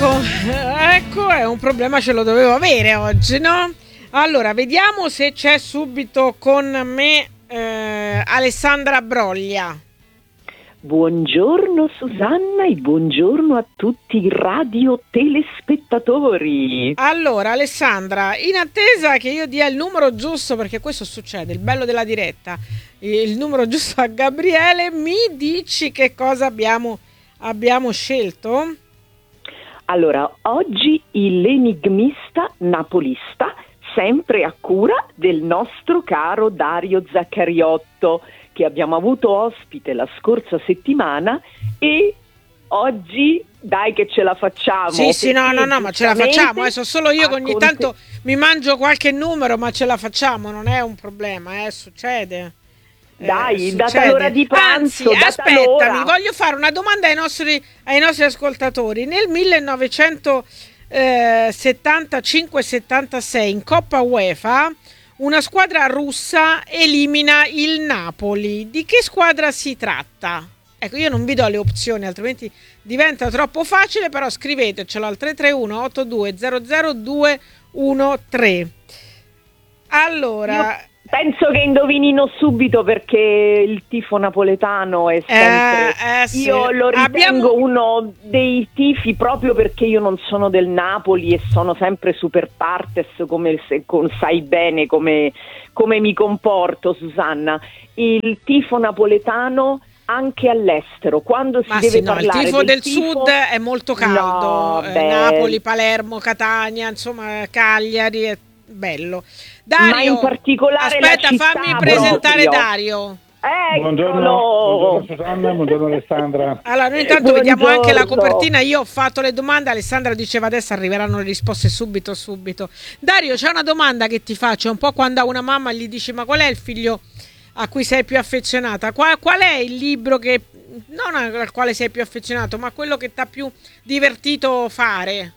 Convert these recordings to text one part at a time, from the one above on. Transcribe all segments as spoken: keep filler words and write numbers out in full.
Ecco, ecco, è un problema, ce lo dovevo avere oggi, no? Allora, vediamo se c'è subito con me eh, Alessandra Broglia. Buongiorno Susanna e buongiorno a tutti i radiotelespettatori. Allora, Alessandra, in attesa che io dia il numero giusto, perché questo succede, il bello della diretta, il numero giusto a Gabriele, mi dici che cosa abbiamo, abbiamo scelto? Allora, oggi l'enigmista napolista, sempre a cura del nostro caro Dario Zaccariotto, che abbiamo avuto ospite la scorsa settimana, e oggi dai che ce la facciamo. Sì, sì, no, no, no, ma ce la facciamo. Adesso solo io che ogni conte... tanto mi mangio qualche numero, ma ce la facciamo, non è un problema, eh, succede. Dai, eh, data l'ora di pranzo. Anzi, aspettami, voglio fare una domanda ai nostri, ai nostri ascoltatori. Nel millenovecentosettantacinque settantasei in Coppa UEFA una squadra russa elimina il Napoli. Di che squadra si tratta? Ecco, io non vi do le opzioni, altrimenti diventa troppo facile, però scrivetecelo al tre tre uno otto due zero zero due uno tre. Allora... Io penso che indovinino subito, perché il tifo napoletano è sempre... Eh, eh, sì. Io lo ritengo Abbiamo... uno dei tifi, proprio perché io non sono del Napoli e sono sempre super partes, come se, con, sai bene come, come mi comporto, Susanna. Il tifo napoletano anche all'estero, quando si Ma deve sì, no, parlare il tifo del, del tifo... sud è molto caldo, No, eh, beh... Napoli, Palermo, Catania, insomma Cagliari, è bello. Dario, ma in particolare aspetta, la città, fammi presentare proprio. Dario. Buongiorno, buongiorno Susanna, buongiorno Alessandra. Allora, noi intanto vediamo anche la copertina. Io ho fatto le domande, Alessandra diceva adesso arriveranno le risposte subito subito. Dario, c'è una domanda che ti faccio, un po' quando a una mamma gli dici ma qual è il figlio a cui sei più affezionata? Qual, qual è il libro che, non al quale sei più affezionato, ma quello che ti ha più divertito fare?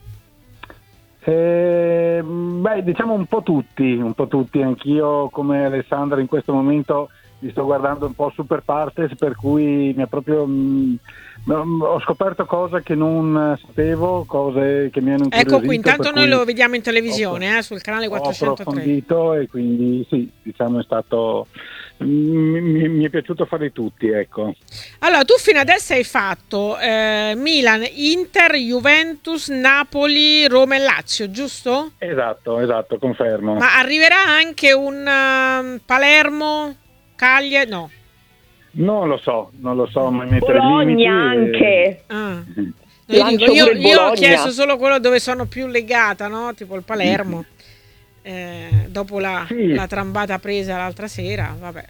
Eh, beh, diciamo un po' tutti, un po' tutti, anch'io come Alessandra in questo momento li sto guardando un po' super partes, per cui mi ha proprio mh, ho scoperto cose che non sapevo, cose che mi hanno incuriosito. Ecco qui, intanto noi lo vediamo in televisione, ho, eh, sul canale ho quattrocentotre. approfondito e quindi sì, diciamo è stato... Mi, mi, mi è piaciuto fare tutti, ecco. Allora, tu fino adesso hai fatto eh, Milan, Inter, Juventus, Napoli, Roma e Lazio, giusto? Esatto, esatto, confermo. Ma arriverà anche un uh, Palermo, Cagliari? No. Non lo so, non lo so, ma mettere Bologna limiti anche. E... Ah. Mm. Io, dico, io, io ho Bologna. chiesto solo quello dove sono più legata, no? Tipo il Palermo. Eh, dopo la, sì. la trambata presa l'altra sera, vabbè.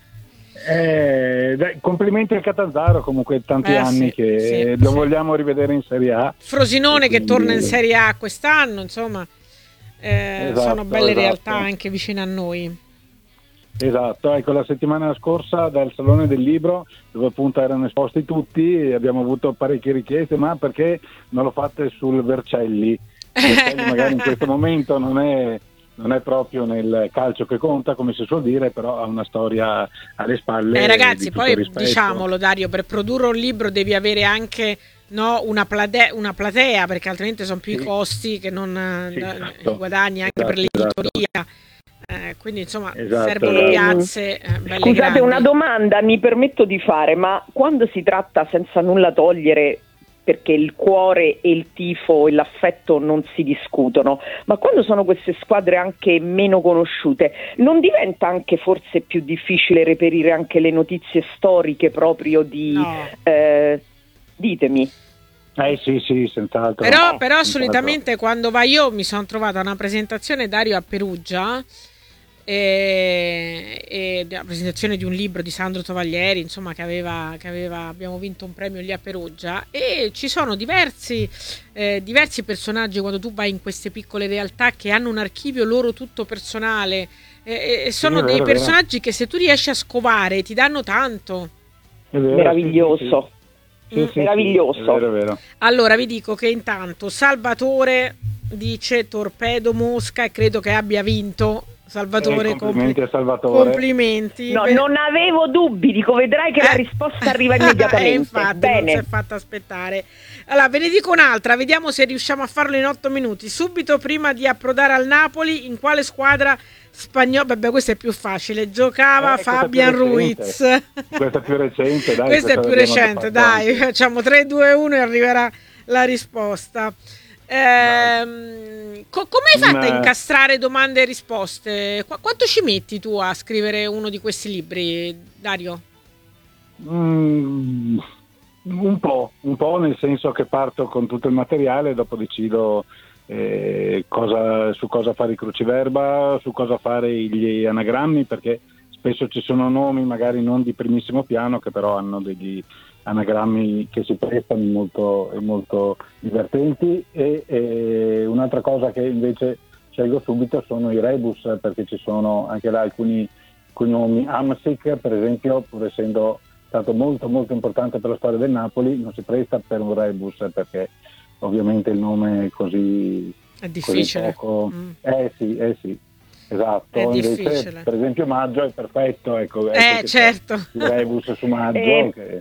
Eh, dai, complimenti al Catanzaro, comunque tanti Eh, anni sì, che sì, lo sì. vogliamo rivedere in Serie A. Frosinone quindi... che torna in Serie A quest'anno, insomma, eh, esatto, sono belle esatto. realtà anche vicine a noi. Esatto, ecco, la settimana scorsa dal Salone del Libro, dove appunto erano esposti tutti, abbiamo avuto parecchie richieste, ma perché non lo fate sul Vercelli? Vercelli magari in questo momento non è, non è proprio nel calcio che conta, come si suol dire, però ha una storia alle spalle. Eh, ragazzi, di poi rispetto. diciamolo Dario, per produrre un libro devi avere anche no, una, plate- una platea, perché altrimenti sono più sì. i costi che non Sì, eh, esatto. guadagni anche esatto, per l'editoria. Esatto. Eh, quindi insomma Esatto, servono esatto. piazze eh, belle Scusate, grandi. una domanda mi permetto di fare, ma quando si tratta, senza nulla togliere, perché il cuore e il tifo e l'affetto non si discutono, ma quando sono queste squadre anche meno conosciute, non diventa anche forse più difficile reperire anche le notizie storiche proprio di... No. Eh, ditemi. Eh sì, sì, senz'altro. Però, però Senz'altro. solitamente quando vai, io mi sono trovata a una presentazione Dario a Perugia, e, e la presentazione di un libro di Sandro Tovaglieri, insomma, che aveva, che aveva abbiamo vinto un premio lì a Perugia, e ci sono diversi eh, diversi personaggi quando tu vai in queste piccole realtà che hanno un archivio loro tutto personale, e, e sono sì, dei vero, personaggi vero. Che se tu riesci a scovare ti danno tanto. È vero, Meraviglioso. Sì, sì. Sì, sì, Meraviglioso. Sì, è vero, è vero. Allora vi dico che intanto Salvatore dice Torpedo Mosca e credo che abbia vinto Salvatore, eh, complimenti compli- a Salvatore. Complimenti. No, Beh, non avevo dubbi, dico, vedrai che la Eh. risposta arriva immediatamente. Eh, infatti, non si Bene. è fatta aspettare. Allora, ve ne dico un'altra, vediamo se riusciamo a farlo in otto minuti. Subito prima di approdare al Napoli, in quale squadra spagnola? Vabbè, questo è più facile. Giocava Eh, questa è Fabian più Ruiz. recente. Questa è più recente, dai. Questo è questa più l'abbiamo recente, fatto dai. anche. Facciamo tre, due, uno e arriverà la risposta. Ehm, co- come hai fatto a Una- incastrare domande e risposte? Qu- quanto ci metti tu a scrivere uno di questi libri, Dario? Mm, un po', un po' nel senso che parto con tutto il materiale e dopo decido eh, cosa, su cosa fare i cruciverba, su cosa fare gli anagrammi, perché spesso ci sono nomi magari non di primissimo piano che però hanno degli anagrammi che si prestano molto, e molto divertenti e, e un'altra cosa che invece scelgo subito sono i rebus, perché ci sono anche là alcuni cognomi. Hamsik per esempio, pur essendo stato molto molto importante per la storia del Napoli, non si presta per un rebus perché ovviamente il nome è così, È così difficile. poco. Mm. Eh sì, eh sì, esatto. È Invece, difficile. per esempio Maggio è perfetto, ecco, ecco Eh, che certo. c'è il rebus su Maggio. Eh, che...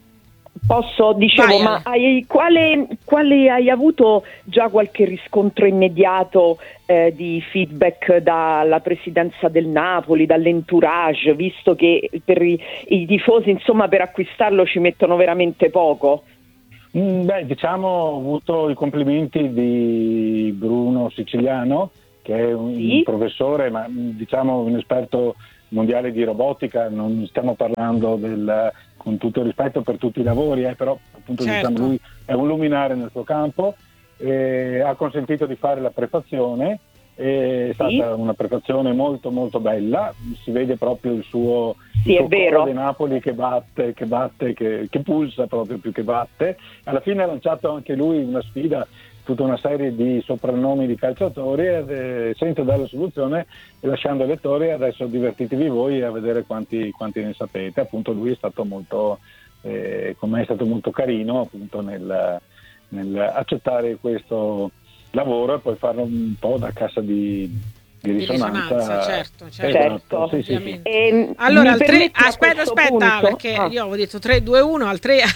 Posso, dicevo, Vai, ma Ale. hai, quale, quale hai avuto già qualche riscontro immediato eh, di feedback dalla presidenza del Napoli, dall'entourage, visto che per i, i tifosi, insomma, per acquistarlo ci mettono veramente poco? Mm, Beh, diciamo, ho avuto i complimenti di Bruno Siciliano, che è un, Sì. un professore, ma mm, diciamo un esperto mondiale di robotica. Non stiamo parlando del, con tutto il rispetto per tutti i lavori, eh, però appunto Certo. diciamo lui è un luminare nel suo campo, eh, ha consentito di fare la prefazione. È stata Sì. una prefazione molto molto bella, si vede proprio il suo, Sì, il è suo vero. cuore di Napoli che batte, che batte, che, che pulsa proprio più che batte. Alla fine ha lanciato anche lui una sfida, tutta una serie di soprannomi di calciatori, ed, eh, senza dare la soluzione e lasciando ai lettori: adesso divertitevi voi a vedere quanti, quanti ne sapete. Appunto lui è stato molto, eh, con me è stato molto carino appunto nel, nel accettare questo lavoro e poi farlo un po' da cassa di, di Di risonanza. risonanza, certo, certo. Certo. Sì, sì, sì. Ovviamente. E Allora, mi al tre, permetti a aspetta, questo aspetta, punto- perché Ah. io avevo detto tre, due, uno, al tre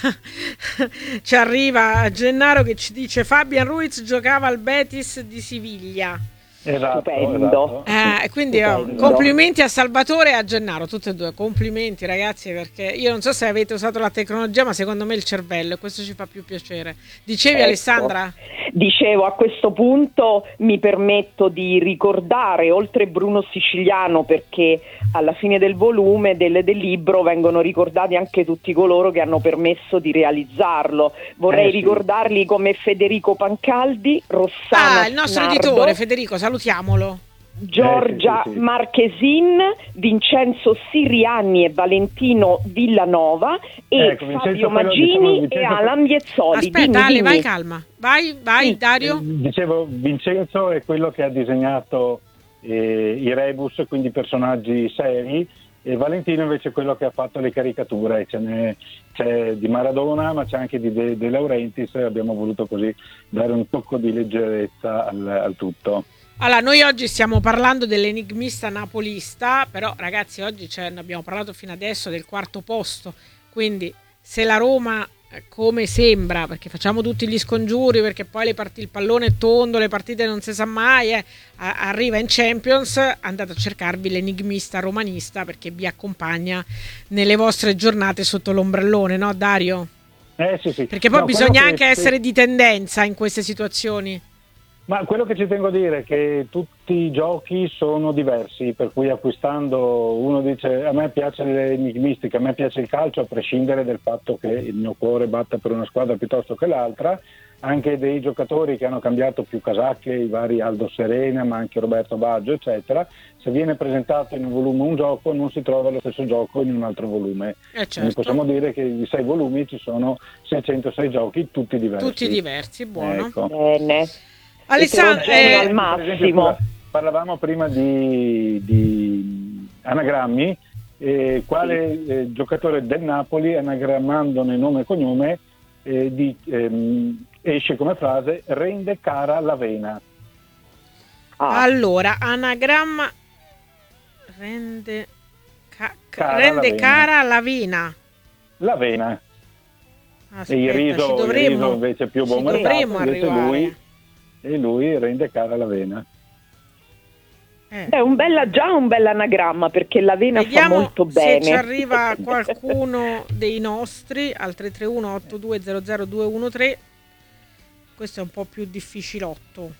ci arriva Gennaro che ci dice Fabian Ruiz giocava al Betis di Siviglia. Esatto, Stupendo. esatto. Eh, quindi oh, Stupendo. complimenti a Salvatore e a Gennaro, tutti e due, complimenti ragazzi, perché io non so se avete usato la tecnologia, ma secondo me il cervello, e questo ci fa più piacere. Dicevi Ecco. Alessandra? Dicevo, a questo punto mi permetto di ricordare, oltre Bruno Siciliano, perché alla fine del volume del, del libro vengono ricordati anche tutti coloro che hanno permesso di realizzarlo. Vorrei Eh, sì. ricordarli come Federico Pancaldi, Rossana Ah, il nostro Snardo, editore Federico, salutiamolo. Giorgia Eh, sì, sì, sì. Marchesin, Vincenzo Sirianni e Valentino Villanova e Ecco, Vincenzo, Fabio quello, Maggini diciamo, e Vincenzo- Alan Viezzoli. Aspetta Dimmi, Ale, dimmi. vai calma, vai, vai Sì. Dario. Eh, Dicevo, Vincenzo è quello che ha disegnato eh, i rebus, quindi personaggi seri, e Valentino invece è quello che ha fatto le caricature. Ce n'è, c'è di Maradona, ma c'è anche di De, De Laurentiis, e abbiamo voluto così dare un tocco di leggerezza al, al tutto. Allora, noi oggi stiamo parlando dell'enigmista napolista, però ragazzi oggi c'è, ne abbiamo parlato fino adesso del quarto posto, quindi se la Roma, eh, come sembra, perché facciamo tutti gli scongiuri, perché poi le part- il pallone è tondo, le partite non si sa mai, eh, a- arriva in Champions, andate a cercarvi l'enigmista romanista perché vi accompagna nelle vostre giornate sotto l'ombrellone, no Dario? Eh, sì, sì. Perché poi No, bisogna quello anche che- essere di tendenza in queste situazioni. Ma quello che ci tengo a dire è che tutti i giochi sono diversi, per cui acquistando, uno dice a me piace l'enigmistica, a me piace il calcio, a prescindere dal fatto che il mio cuore batta per una squadra piuttosto che l'altra, anche dei giocatori che hanno cambiato più casacche, i vari Aldo Serena, ma anche Roberto Baggio, eccetera. Se viene presentato in un volume un gioco, non si trova lo stesso gioco in un altro volume. Eh, Quindi certo. possiamo dire che in sei volumi ci sono seicentosei giochi, tutti diversi. Tutti diversi, buono. Ecco. Bene. Alessandra, Eterogeneo eh, al massimo. Per esempio, parla- parlavamo prima di, di anagrammi, eh, quale eh, giocatore del Napoli, anagrammandone nome e cognome, eh, di, ehm, esce come frase: rende cara l'avena. Ah, allora, anagramma rende, ca- Cara rende l'avena. cara l'avena. L'avena. Aspetta, E il riso, ci dovremmo, il riso invece più ci buonissimo, dovremmo invece arrivare. lui, e lui rende cara l'avena. Eh. È un bella, già un bel anagramma, perché l'avena Vediamo fa molto se bene. ci arriva qualcuno dei nostri al tre tre uno otto due zero zero due uno tre. Questo è un po' più difficilotto.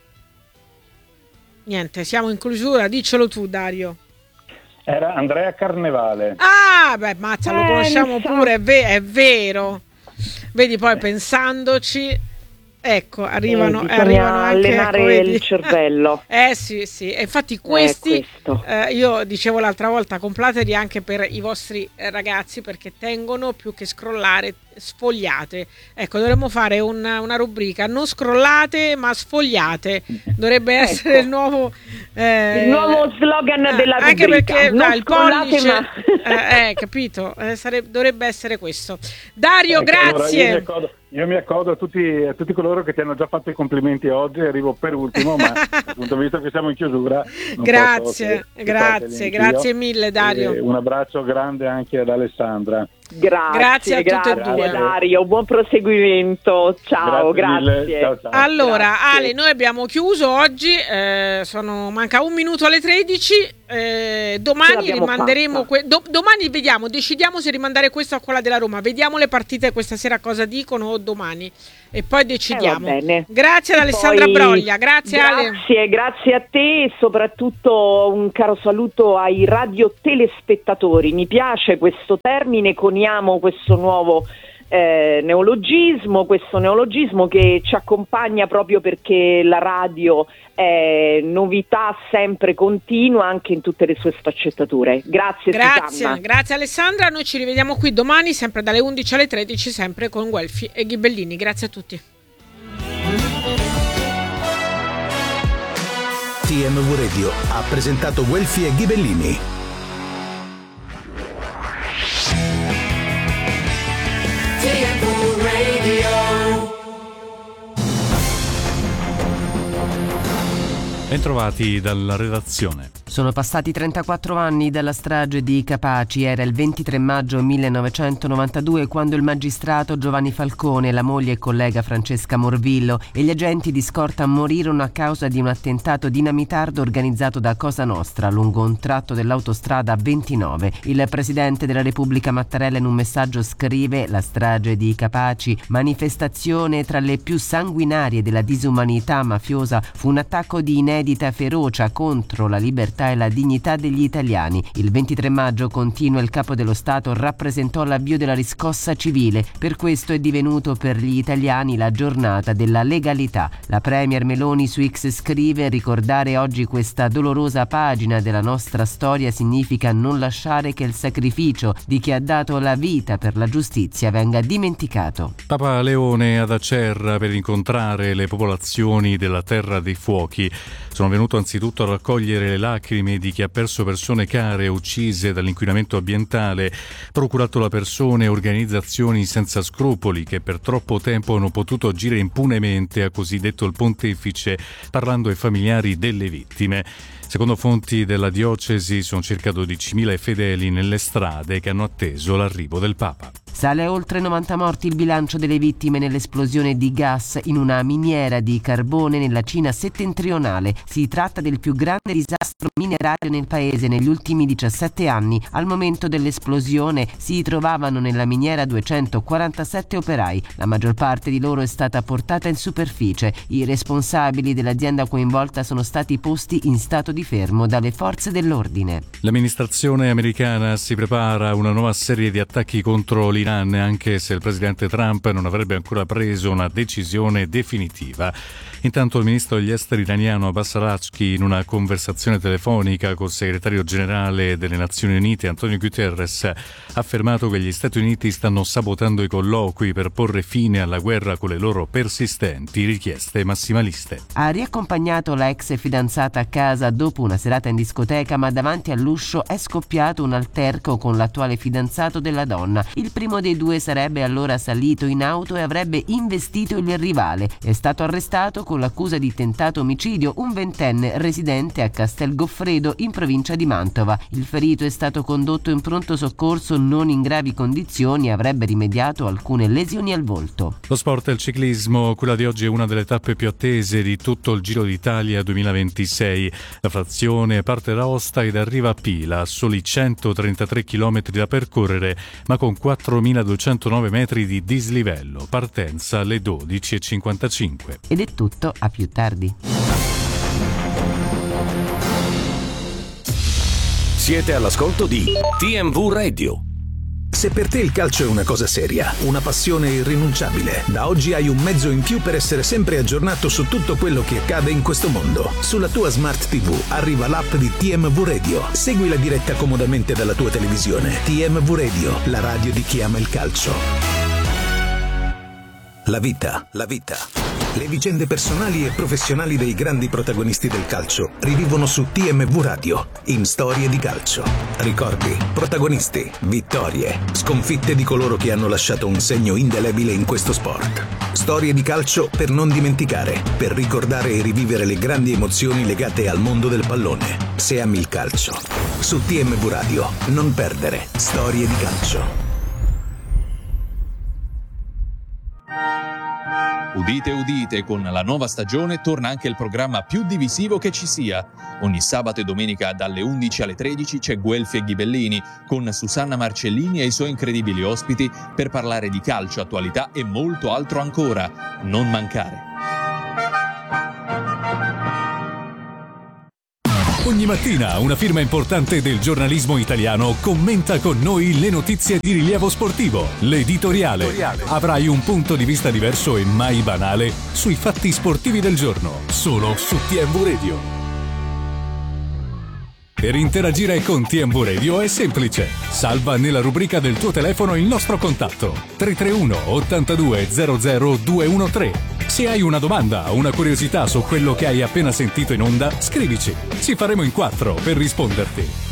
Niente, siamo in chiusura, diccelo tu, Dario. Era Andrea Carnevale. Ah, beh, mazza, lo Eh, conosciamo mi sa. pure, è, ve- è vero. Vedi, poi pensandoci, ecco, arrivano, Eh, bisogna arrivano anche, allenare ecco, vedi? il cervello. Eh sì, sì, e infatti questi, questo. eh, io dicevo l'altra volta, complateli anche per i vostri eh, ragazzi, perché tengono più che scrollare, sfogliate. Ecco, dovremmo fare una, una rubrica, non scrollate ma sfogliate, dovrebbe Ecco. essere il nuovo... eh, Il nuovo slogan eh, della anche rubrica. perché Non dai, il scrollate, pollice, ma- eh, eh, capito, eh, sare- dovrebbe essere questo. Dario, Ecco, allora grazie. io mi accodo, io mi accodo a, tutti, a tutti coloro che ti hanno già fatto i complimenti oggi, arrivo per ultimo, ma appunto visto che siamo in chiusura... non Grazie, posso che- che grazie, farteli grazie anch'io. mille, Dario. E un abbraccio grande anche ad Alessandra. Grazie, Grazie a tutte e grazie, due. Dario, buon proseguimento. Ciao, Grazie grazie. mille, ciao, ciao. Allora, Grazie. Ale, noi abbiamo chiuso oggi, eh, sono, manca un minuto alle tredici, eh, Ce domani l'abbiamo rimanderemo, fatta. que- do- domani vediamo, decidiamo se rimandare questo a quella della Roma, vediamo le partite questa sera cosa dicono o domani e poi decidiamo. Eh, va bene. Grazie ad Alessandra Poi- Broglia, grazie, Ale. Grazie, grazie a te e soprattutto un caro saluto ai radiotelespettatori. Mi piace questo termine, coniamo questo nuovo eh, neologismo, questo neologismo che ci accompagna proprio perché la radio è novità sempre continua anche in tutte le sue sfaccettature. Grazie, Grazie, Susanna. grazie Alessandra, noi ci rivediamo qui domani sempre dalle undici alle tredici sempre con Guelfi e Ghibellini, grazie a tutti. T M V Radio ha presentato Guelfi e Ghibellini. T M V Radio. Bentrovati dalla redazione. Sono passati trentaquattro anni dalla strage di Capaci. Era il ventitré maggio millenovecentonovantadue quando il magistrato Giovanni Falcone, la moglie e collega Francesca Morvillo e gli agenti di scorta morirono a causa di un attentato dinamitardo organizzato da Cosa Nostra lungo un tratto dell'autostrada ventinove. Il presidente della Repubblica Mattarella in un messaggio scrive: la strage di Capaci, manifestazione tra le più sanguinarie della disumanità mafiosa, fu un attacco di inedita ferocia contro la libertà e la dignità degli italiani. Il ventitré maggio, continua il capo dello Stato, rappresentò l'avvio della riscossa civile. Per questo è divenuto per gli italiani la giornata della legalità. La premier Meloni su X scrive: ricordare oggi questa dolorosa pagina della nostra storia significa non lasciare che il sacrificio di chi ha dato la vita per la giustizia venga dimenticato. Papa Leone ad Acerra per incontrare le popolazioni della Terra dei Fuochi. Sono venuto anzitutto a raccogliere le lacrime di chi ha perso persone care uccise dall'inquinamento ambientale, procurato da persone e organizzazioni senza scrupoli che per troppo tempo hanno potuto agire impunemente, ha così detto il pontefice, parlando ai familiari delle vittime. Secondo fonti della diocesi sono circa dodicimila fedeli nelle strade che hanno atteso l'arrivo del Papa. Sale a oltre novanta morti il bilancio delle vittime nell'esplosione di gas in una miniera di carbone nella Cina settentrionale. Si tratta del più grande disastro minerario nel paese negli ultimi diciassette anni. Al momento dell'esplosione si trovavano nella miniera duecentoquarantasette operai. La maggior parte di loro è stata portata in superficie. I responsabili dell'azienda coinvolta sono stati posti in stato di fermo dalle forze dell'ordine. L'amministrazione americana si prepara a una nuova serie di attacchi contro l'Iran, anche se il presidente Trump non avrebbe ancora preso una decisione definitiva. Intanto il ministro degli esteri iraniano Abbas Araghchi, in una conversazione telefonica col segretario generale delle Nazioni Unite Antonio Guterres, ha affermato che gli Stati Uniti stanno sabotando i colloqui per porre fine alla guerra con le loro persistenti richieste massimaliste. Ha riaccompagnato la ex fidanzata a casa dopo dopo una serata in discoteca, ma davanti all'uscio è scoppiato un alterco con l'attuale fidanzato della donna. Il primo dei due sarebbe allora salito in auto e avrebbe investito il rivale. È stato arrestato con l'accusa di tentato omicidio un ventenne residente a Castel Goffredo in provincia di Mantova. Il ferito è stato condotto in pronto soccorso non in gravi condizioni e avrebbe rimediato alcune lesioni al volto. Lo sport e il ciclismo, quella di oggi è una delle tappe più attese di tutto il Giro d'Italia duemilaventisei. La frazione parte da Aosta ed arriva a Pila, a soli centotrentatré chilometri da percorrere, ma con quattromiladuecentonove metri di dislivello. Partenza alle dodici e cinquantacinque. Ed è tutto, a più tardi. Siete all'ascolto di T M V Radio. Se per te il calcio è una cosa seria, una passione irrinunciabile, da oggi hai un mezzo in più per essere sempre aggiornato su tutto quello che accade in questo mondo. Sulla tua Smart tivù arriva l'app di T M V Radio. Segui la diretta comodamente dalla tua televisione. T M V Radio, la radio di chi ama il calcio. La vita, la vita. Le vicende personali e professionali dei grandi protagonisti del calcio rivivono su T M V Radio, in Storie di calcio. Ricordi, protagonisti, vittorie, sconfitte di coloro che hanno lasciato un segno indelebile in questo sport. Storie di calcio per non dimenticare, per ricordare e rivivere le grandi emozioni legate al mondo del pallone. Se ami il calcio, su T M V Radio, non perdere Storie di calcio. Udite, udite, con la nuova stagione torna anche il programma più divisivo che ci sia. Ogni sabato e domenica dalle undici alle tredici c'è Guelfi e Ghibellini con Susanna Marcellini e i suoi incredibili ospiti per parlare di calcio, attualità e molto altro ancora. Non mancare. Ogni mattina una firma importante del giornalismo italiano commenta con noi le notizie di rilievo sportivo. L'editoriale. Avrai un punto di vista diverso e mai banale sui fatti sportivi del giorno, solo su T M V Radio. Per interagire con T M V Radio è semplice. Salva nella rubrica del tuo telefono il nostro contatto tre tre uno ottantadue zero zero due uno tre. Se hai una domanda o una curiosità su quello che hai appena sentito in onda, scrivici. Ci faremo in quattro per risponderti.